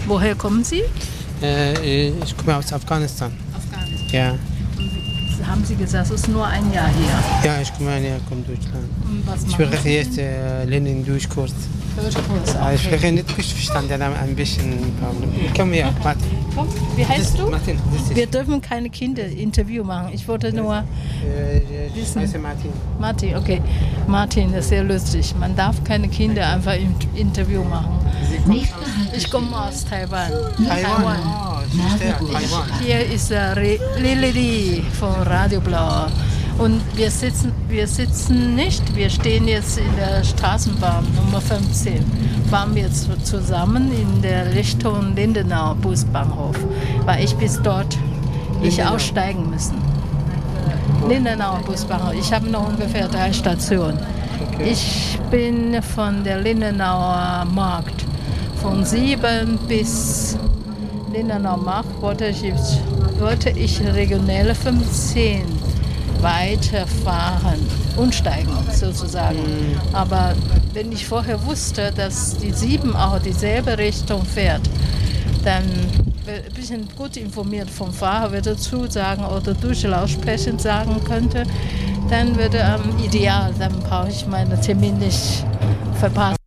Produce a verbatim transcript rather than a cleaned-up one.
Woher kommen Sie? Äh, ich komme aus Afghanistan. Afghanistan. Ja. Und haben Sie gesagt, es ist nur ein Jahr hier? Ja, ich komme ja, komme Deutschland. Und was Ich machen spreche Sie jetzt äh, Lenin-Durchkurs. Deutschkurs, Okay. Ich okay. spreche nicht gut verstanden, aber ein bisschen. Komm her, Martin. Komm, wie heißt du? Martin, das ist. Wir dürfen keine Kinder-Interview machen. Ich wollte nur Äh, ich wissen. heiße Martin. Martin, okay. Martin, das ist sehr lustig. Man darf keine Kinder einfach im Interview machen. Ich komme aus Taiwan. Taiwan. Oh, ich verstehe. Taiwan. Hier ist äh, Lili von Radio Blau. Und wir sitzen, wir sitzen nicht, wir stehen jetzt in der Straßenbahn Nummer fünfzehn. Fahren wir zu, zusammen in der Richtung Lindenau Busbahnhof, weil ich bis dort ich Lindenau. aussteigen müssen. Lindenau Busbahnhof. Ich habe noch ungefähr drei Stationen. Okay. Ich bin von der Lindenauer Markt. Von sieben bis Lindenauer Markt wollte ich, wollte ich regionale fünfzehn weiterfahren, umsteigen sozusagen. Mhm. Aber wenn ich vorher wusste, dass die sieben auch dieselbe Richtung fährt, dann ein bisschen gut informiert vom Fahrer würde zusagen oder durch Lautsprecher sagen könnte, dann würde ähm, ideal, dann brauche ich meinen Termin nicht verpassen.